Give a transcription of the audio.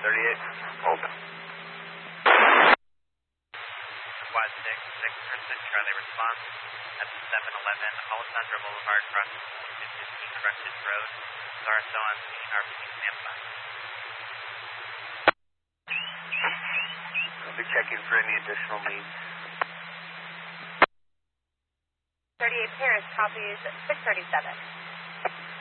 38, open. Quad 6, Charlie response at 711 Alessandra Boulevard, crossing 15 Corrected Road. Sarso on scene, RPD standby. I'll be checking for any additional leads. 38 Paris copies 637.